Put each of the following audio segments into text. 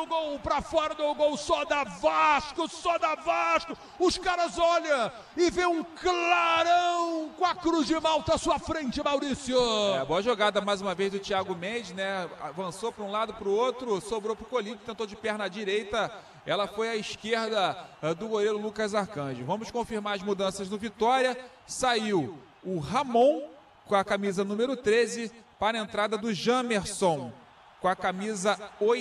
gol, pra fora do gol, só da Vasco. Os caras olham e vê um clarão com a Cruz de Malta à sua frente, Maurício. Boa jogada mais uma vez do Thiago Mendes, né? Avançou para um lado, para o outro, sobrou para o Colídio, tentou de perna direita. Ela foi à esquerda do goleiro Lucas Arcanjo. Vamos confirmar as mudanças do Vitória. Saiu o Ramon com a camisa número 13 para a entrada do Jamerson com a camisa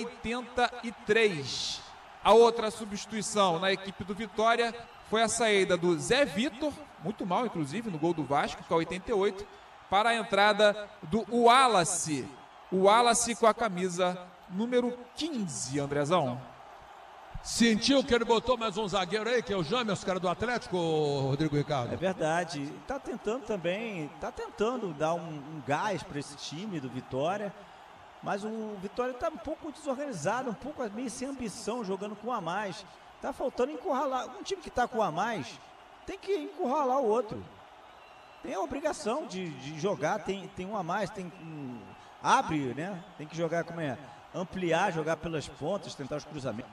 83. A outra substituição na equipe do Vitória foi a saída do Zé Vitor, muito mal inclusive no gol do Vasco, com a 88, para a entrada do Wallace. O Wallace com a camisa número 15, Andrezão. Sentiu que ele botou mais um zagueiro aí, que é o Jamerson, cara do Atlético, Rodrigo Ricardo? É verdade. Tá tentando dar um gás para esse time do Vitória, mas o Vitória tá um pouco desorganizado, um pouco meio sem ambição, jogando com um a mais. Tá faltando encurralar. Um time que tá com um a mais tem que encurralar o outro. Tem a obrigação de jogar, tem um a mais, abre, né? Tem que jogar, ampliar, jogar pelas pontas, tentar os cruzamentos.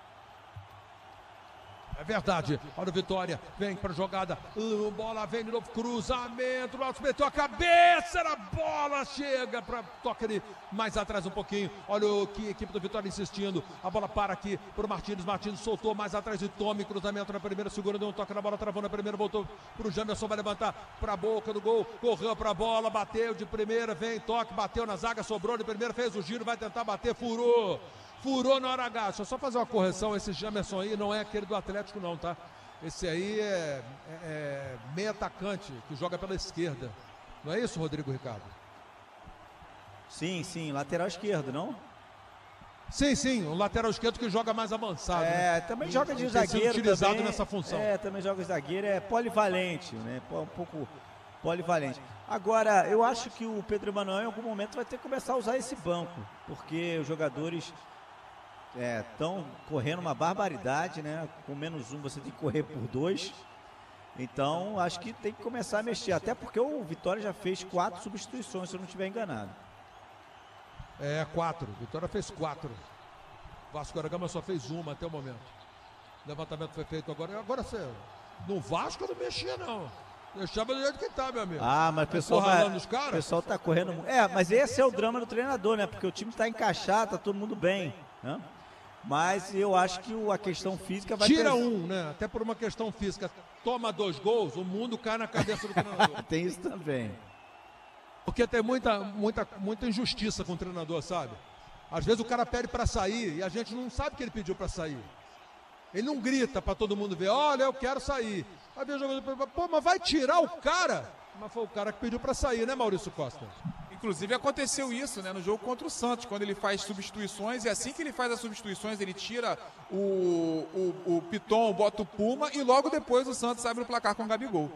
É verdade, olha o Vitória, vem para a jogada, bola vem de novo, cruzamento, o Alves meteu a cabeça na bola, chega para toca ele mais atrás um pouquinho, olha que equipe do Vitória insistindo, a bola para aqui para o Martins soltou mais atrás de Tome, cruzamento na primeira, segura, deu um toque na bola, travou na primeira, voltou para o Jamerson, vai levantar para a boca do gol, correu para a bola, bateu de primeira, vem, toque, bateu na zaga, sobrou de primeira, fez o giro, vai tentar bater, furou na hora H. Deixa eu só fazer uma correção, esse Jamerson aí não é aquele do Atlético não, tá? Esse aí é meio atacante, que joga pela esquerda. Não é isso, Rodrigo Ricardo? Sim, lateral esquerdo, não? Sim, o lateral esquerdo que joga mais avançado. Também joga de zagueiro utilizado também, nessa função. Também joga de zagueiro, é polivalente, né? Um pouco polivalente. Agora, eu acho que o Pedro Emanuel em algum momento vai ter que começar a usar esse banco, porque os jogadores estão correndo uma barbaridade, né? Com -1 você tem que correr por 2. Então acho que tem que começar a mexer, até porque o Vitória já fez 4 substituições, se eu não estiver enganado. 4, Vitória fez 4. Vasco da Gama só fez uma até o momento. O levantamento foi feito agora você, no Vasco eu não mexia não, deixava do jeito que tá, meu amigo. Mas o pessoal tá correndo. Mas esse é o drama do treinador, né? Porque o time tá encaixado, tá todo mundo bem, né? Mas eu acho que a questão física vai tira né? Até por uma questão física. Toma 2 gols, o mundo cai na cabeça do treinador. Tem isso também. Porque tem muita injustiça com o treinador, sabe? Às vezes o cara pede para sair e a gente não sabe que ele pediu para sair. Ele não grita para todo mundo ver, olha, eu quero sair. Aí vem o jogador, mas vai tirar o cara? Mas foi o cara que pediu para sair, né, Maurício Costa? Inclusive aconteceu isso, né, no jogo contra o Santos, quando ele faz substituições, e assim que ele faz as substituições, ele tira o Piton, bota o Puma, e logo depois o Santos abre o placar com o Gabigol.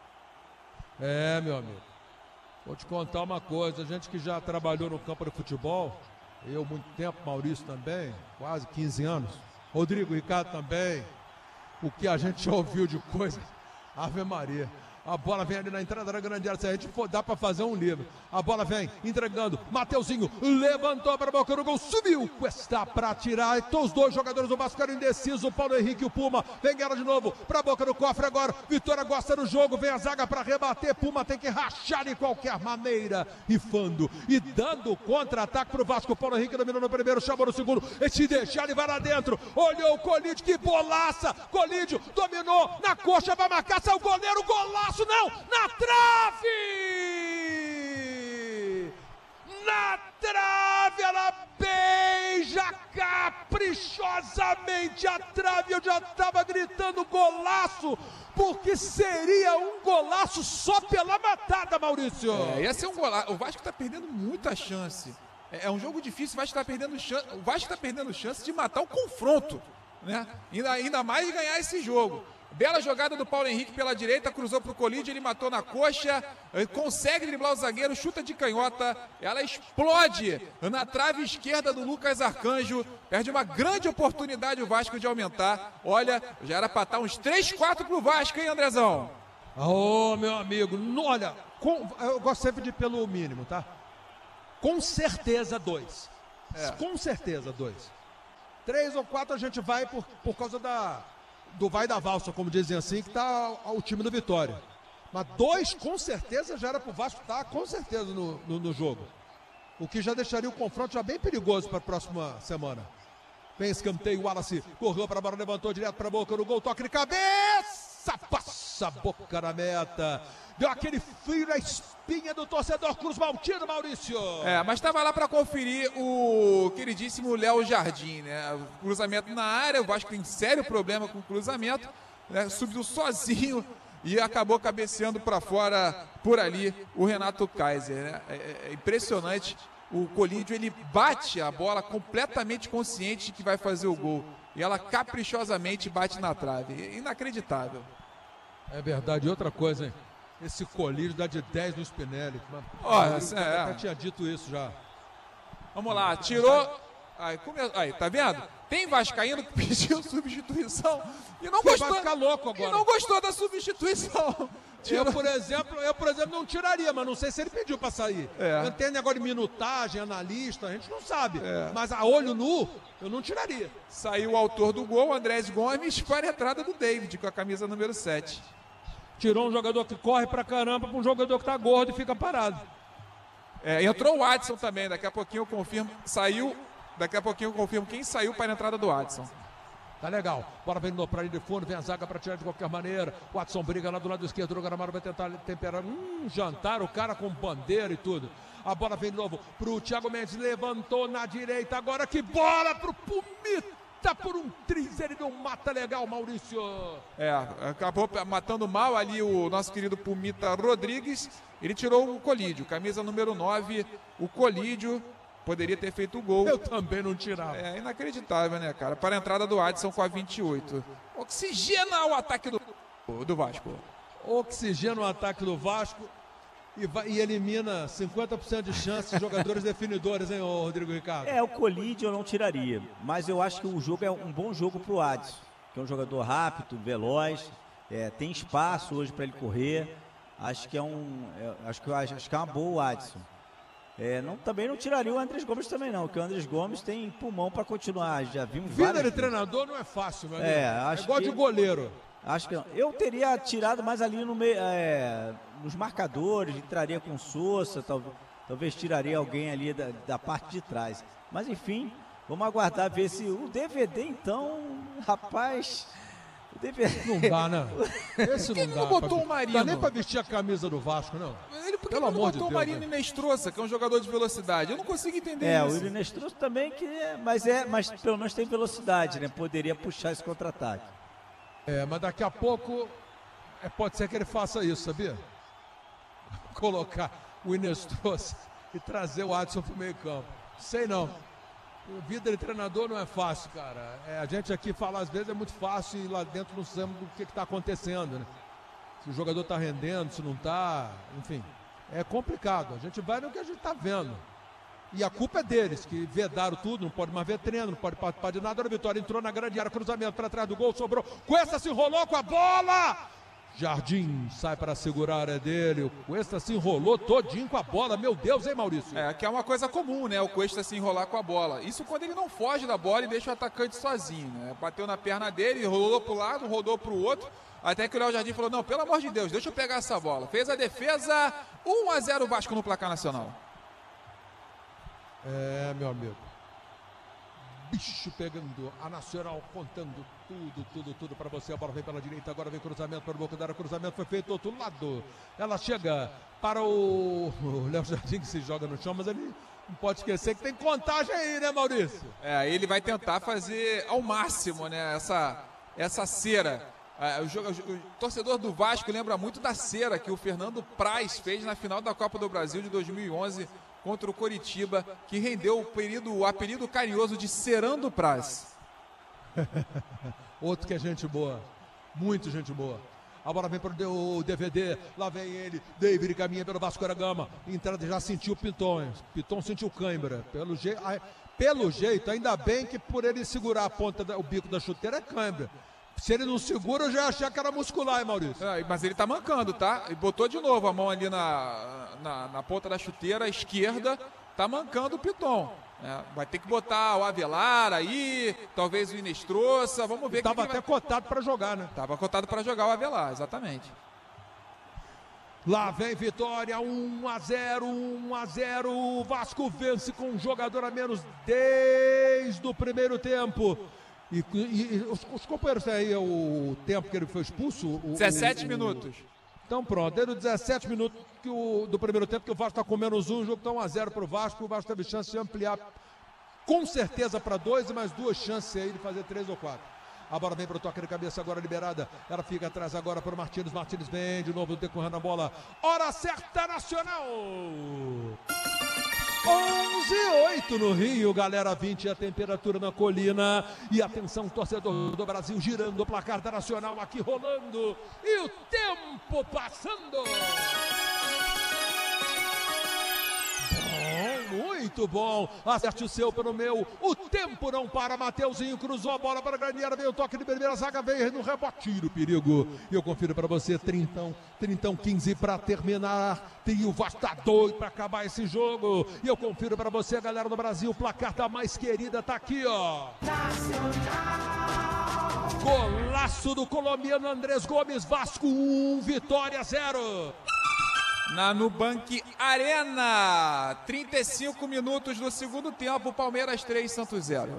Meu amigo, vou te contar uma coisa, a gente que já trabalhou no campo de futebol, eu muito tempo, Maurício também, quase 15 anos, Rodrigo Ricardo também, o que a gente já ouviu de coisa, Ave Maria. A bola vem ali na entrada da grande área. Se a gente for, dá para fazer um livro. A bola vem entregando. Mateuzinho levantou para a boca do gol. Subiu. Está para tirar. Então os 2 jogadores do Vasco eram indecisos. O Paulo Henrique e o Puma. Vem ela de novo para a boca do cofre agora. Vitória gosta do jogo. Vem a zaga para rebater. Puma tem que rachar de qualquer maneira. Rifando e dando contra-ataque para o Vasco. O Paulo Henrique dominou no primeiro. Chamou no segundo. E se deixar, ele vai lá dentro. Olhou o Colídio. Que bolaça. Colídio dominou na coxa. Vai marcar. Saiu o goleiro. Golaço. Não, na trave! Na trave, ela beija caprichosamente a trave. Eu já estava gritando golaço, porque seria um golaço só pela matada, Maurício. Ia ser um golaço. O Vasco está perdendo muita chance. É um jogo difícil, o Vasco está perdendo chance. O Vasco está perdendo chance de matar o confronto, né? Ainda mais de ganhar esse jogo. Bela jogada do Paulo Henrique pela direita, cruzou para o Colídio, ele matou na coxa, consegue driblar o zagueiro, chuta de canhota, ela explode na trave esquerda do Lucas Arcanjo, perde uma grande oportunidade o Vasco de aumentar. Olha, já era para estar uns 3-4 para o Vasco, hein, Andrezão? Meu amigo, olha, eu gosto sempre de ir pelo mínimo, tá? Com certeza 2. Com certeza 2. 3 ou 4 a gente vai por causa do vai da valsa, como dizem assim, que tá o time do Vitória. Mas 2 com certeza já era pro Vasco estar com certeza no jogo. O que já deixaria o confronto já bem perigoso para a próxima semana. Vem escanteio, o Wallace correu para a bola, levantou direto para a boca do gol, toque de cabeça, passa a boca na meta. Deu aquele frio na espinha do torcedor Cruz Maltino, Maurício. Mas estava lá para conferir o queridíssimo Léo Jardim, né? O cruzamento na área, o Vasco tem sério problema com o cruzamento, né? Subiu sozinho e acabou cabeceando para fora por ali o Renato Kaiser, né? É impressionante. O Colídio, ele bate a bola completamente consciente de que vai fazer o gol. E ela caprichosamente bate na trave. Inacreditável. É verdade. E outra coisa, hein? Esse Colídio dá de 10 no Spinelli. Eu até tinha dito isso já. Vamos lá, tirou... Aí, tá vendo? Tem vascaíno que pediu substituição e não gostou. Vai ficar louco agora. E não gostou da substituição. Eu, por exemplo, não tiraria, mas não sei se ele pediu para sair. Não tem negócio de minutagem, analista, a gente não sabe. Mas a olho nu, eu não tiraria. Saiu o autor do gol, Andrés Gomes, para a entrada do David, com a camisa número 7. Tirou um jogador que corre pra caramba para um jogador que tá gordo e fica parado. Entrou o Adson também, daqui a pouquinho eu confirmo. Daqui a pouquinho eu confirmo quem saiu para a entrada do Adson. Tá legal. Bora vem no pra linha de fundo, vem a zaga para tirar de qualquer maneira. O Adson briga lá do lado esquerdo, o Gramado vai tentar temperar. Jantar, o cara com bandeira e tudo. A bola vem de novo pro Thiago Mendes, levantou na direita. Agora que bola pro Pumita por um triz, ele não mata legal, Maurício. Acabou matando mal ali o nosso querido Pumita Rodrigues. Ele tirou o Colídio, camisa número 9, o Colídio. Poderia ter feito o gol. Eu também não tirava. É inacreditável, né, cara? Para a entrada do Adson com a 28. Oxigena o ataque do Vasco. Oxigena o ataque do Vasco e elimina 50% de chances de jogadores definidores, hein, Rodrigo Ricardo? O Colídio eu não tiraria. Mas eu acho que o jogo é um bom jogo pro Adson, que é um jogador rápido, veloz, tem espaço hoje para ele correr. Acho que é uma boa o Adson. Também não tiraria o Andrés Gomes também não, porque o Andrés Gomes tem pulmão para continuar, já vimos várias vezes. Vida de treinador não é fácil, meu amigo. Acho igual de goleiro. Acho que não. Eu teria tirado mais ali no meio, nos marcadores, entraria com Sousa, talvez tiraria alguém ali da parte de trás. Mas enfim, vamos aguardar ver se o DVD então, rapaz... Não dá, né? Esse não dá. Não botou o Marino? Não dá nem pra vestir a camisa do Vasco, não. Por que não botou o Marino Inestrosa, que é um jogador de velocidade? Eu não consigo entender isso. O Inestrosa também, mas pelo menos tem velocidade, né? Poderia puxar esse contra-ataque. Mas daqui a pouco pode ser que ele faça isso, sabia? Colocar o Inestrosa e trazer o Adson pro meio campo. Sei não. Vida de treinador não é fácil, cara. A gente aqui fala às vezes é muito fácil e lá dentro não sabemos do que está acontecendo, né? Se o jogador está rendendo, se não está, enfim. É complicado. A gente vai no que a gente está vendo. E a culpa é deles, que vedaram tudo, não pode mais ver treino, não pode participar de nada. A Vitória entrou na grande área, cruzamento para trás do gol, sobrou. Cuesta se enrolou com a bola! Jardim sai para segurar, é dele. O Cuesta se enrolou todinho com a bola. Meu Deus, hein, Maurício? Que é uma coisa comum, né? O Cuesta se enrolar com a bola. Isso quando ele não foge da bola e deixa o atacante sozinho, né? Bateu na perna dele, rolou para o lado, rodou para o outro. Até que o Léo Jardim falou, não, pelo amor de Deus, deixa eu pegar essa bola. Fez a defesa, 1-0 Vasco no placar nacional. Meu amigo. Bicho pegando, a Nacional contando tudo para você. A bola vem pela direita, agora vem cruzamento para o boca da área. Cruzamento foi feito do outro lado. Ela chega para o Léo Jardim, que se joga no chão, mas ele não pode esquecer que tem contagem aí, né, Maurício? Ele vai tentar fazer ao máximo, né, essa cera. O torcedor do Vasco lembra muito da cera que o Fernando Praz fez na final da Copa do Brasil de 2011 contra o Coritiba, que rendeu o apelido carinhoso de Cerando Praz. Outro que é gente boa, muito gente boa. A bola vem para o DVD, lá vem ele, David caminha pelo Vasco da Gama, entrada, já sentiu o Piton sentiu cãibra, pelo jeito, ainda bem que por ele segurar a ponta, o bico da chuteira é cãibra. Se ele não segura, eu já achei que era muscular, hein, Maurício? Mas ele tá mancando, tá? E botou de novo a mão ali na ponta da chuteira esquerda, tá mancando o Piton. Vai ter que botar o Avelar aí, talvez o Inestrosa, vamos ver. Estava até cotado para jogar, né? Estava cotado para jogar o Avelar, exatamente. Lá vem Vitória, 1-0, 1-0, o Vasco vence com um jogador a menos desde o primeiro tempo. E os companheiros têm aí o tempo que ele foi expulso? 17 minutos. Então pronto, desde os 17 minutos do primeiro tempo que o Vasco está com menos 1, o jogo está 1-0 para o Vasco teve chance de ampliar com certeza para 2 e mais 2 chances aí de fazer 3 ou 4. A bola vem para o toque de cabeça, agora liberada. Ela fica atrás agora para o Martins. Martins vem de novo decorrendo a bola. Hora certa, Nacional! 11:08 no Rio, galera, 20 a temperatura na colina. E atenção, torcedor do Brasil, girando o placar da Nacional aqui rolando. E o tempo passando. Muito bom, acerte o seu pelo meu, o tempo não para, Mateuzinho cruzou a bola para a Graniera, veio o toque de primeira, zaga veio no rebote, tira o perigo, e eu confiro para você, 30-15 para terminar, tem o Vasco tá doido para acabar esse jogo, e eu confiro para você, galera do Brasil, o placar da mais querida tá aqui, ó. Golaço do colombiano Andrés Gomes, Vasco 1, Vitória 0. Na Nubank Arena, 35 minutos do segundo tempo, Palmeiras 3, Santos 0.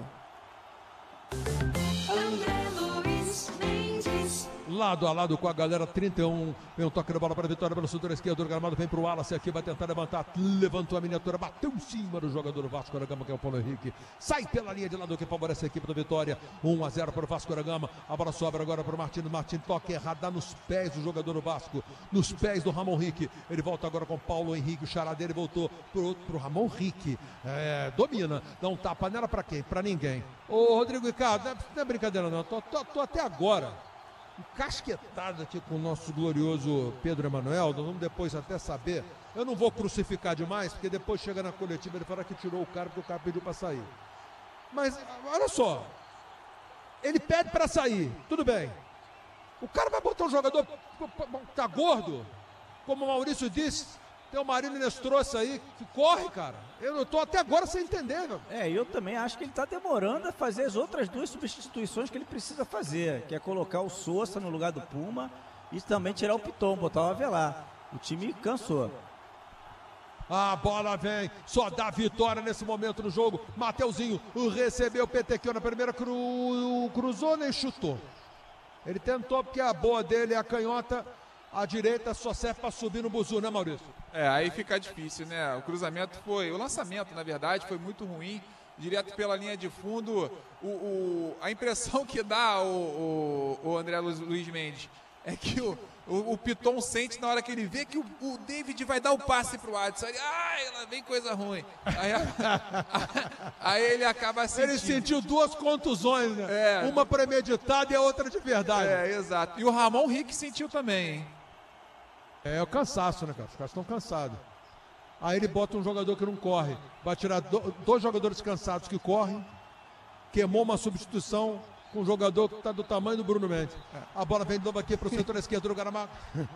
Lado a lado com a galera, 31, vem um toque de bola para a Vitória pelo setor esquerdo do gramado, vem para o Wallace aqui, vai tentar levantar, levantou a miniatura, bateu em cima do jogador do Vasco da Gama, que é o Paulo Henrique, sai pela linha de lado que favorece a equipe da Vitória, 1-0 para o Vasco da Gama, a bola sobra agora para o Martins, toque errado, dá nos pés do jogador do Vasco, nos pés do Ramon Henrique, ele volta agora com o Paulo Henrique, o xará dele voltou pro Ramon Henrique, domina, dá um tapa nela para quem? Para ninguém. Ô Rodrigo Ricardo, não é brincadeira não, tô até agora encasquetado aqui com o nosso glorioso Pedro Emanuel, nós vamos depois até saber, eu não vou crucificar demais, porque depois chega na coletiva ele fala que tirou o cara porque o cara pediu para sair. Mas, olha só, ele pede para sair, tudo bem, o cara vai botar um jogador que tá gordo, como o Maurício disse, tem o Marino Inestrosa aí, que corre, cara. Eu tô até agora sem entender, velho. Eu também acho que ele tá demorando a fazer as outras 2 substituições que ele precisa fazer, que é colocar o Sousa no lugar do Puma e também tirar o Piton, botar o Avelar. O time cansou. A bola vem, só dá vitória nesse momento do jogo. Mateuzinho recebeu o Petequio na primeira, cruzou nem chutou. Ele tentou porque a boa dele é a canhota. A direita só serve para subir no buzu, né, Maurício? Aí fica difícil, né? O cruzamento o lançamento, na verdade, foi muito ruim, direto pela linha de fundo. A impressão que dá o André Luiz Mendes é que o Piton sente na hora que ele vê que o David vai dar o passe pro Adson. Lá vem coisa ruim. Aí ele acaba sentindo. Ele sentiu 2 contusões, né? Uma premeditada e a outra de verdade. Exato. E o Ramon Henrique sentiu também, hein? É o cansaço, né, cara? Os caras estão cansados. Aí ele bota um jogador que não corre. Vai tirar 2 jogadores cansados que correm. Queimou uma substituição com um jogador que está do tamanho do Bruno Mendes. A bola vem de novo aqui para o setor esquerdo do Garamar.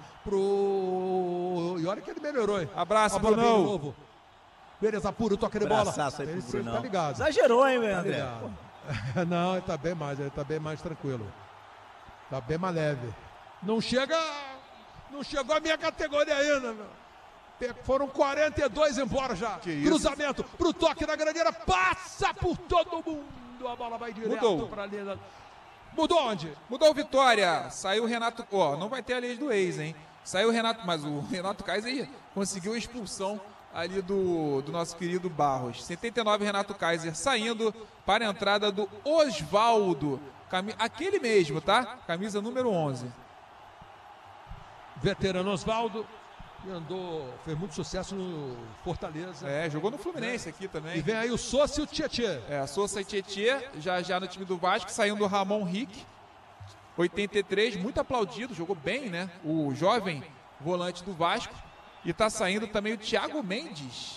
E olha que ele melhorou, hein? Abraço, a bola Brunão. vem de novo. Beleza, puro toque de bola. Abraçaço aí pro Brunão. Tá ligado. Exagerou, hein, André? Não, ele tá bem mais tranquilo. Tá bem mais leve. Não chegou a minha categoria ainda, meu. Foram 42 embora já. Cruzamento pro toque da Graneira, passa por todo mundo. A bola vai direto pra linha. Mudou onde? Mudou o Vitória. Saiu o Renato. Não vai ter a lei do ex, hein? Saiu o Renato, mas o Renato Kaiser conseguiu a expulsão ali do nosso querido Barros. 79, Renato Kaiser saindo para a entrada do Osvaldo. Aquele mesmo, tá? Camisa número 11. Veterano Osvaldo, que fez muito sucesso no Fortaleza. Jogou no Fluminense aqui também. E vem aí o Sousa e o Tietê. Sousa e Tietê, já no time do Vasco, saindo o Ramon Henrique, 83, muito aplaudido, jogou bem, né? O jovem volante do Vasco. E tá saindo também o Thiago Mendes.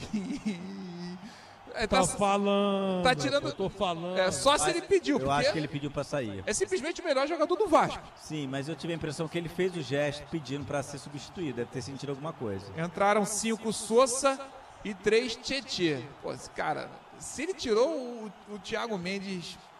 Tá falando. Tá tirando. Eu tô falando. Só se ele pediu. Eu acho que ele pediu para sair. É simplesmente o melhor jogador do Vasco. Sim, mas eu tive a impressão que ele fez o gesto pedindo para ser substituído. Deve ter sentido alguma coisa. Entraram 5 Sousa e 3 Tietê. Pô, esse cara se ele tirou o Thiago Mendes